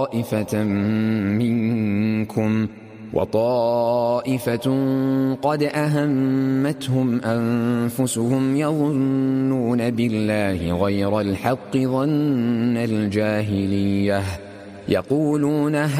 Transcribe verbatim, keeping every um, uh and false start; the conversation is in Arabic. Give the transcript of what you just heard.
طائفة منكم وطائفة قد أهمتهم أنفسهم يظنون بالله غير الحق ظن الجاهلية يقولون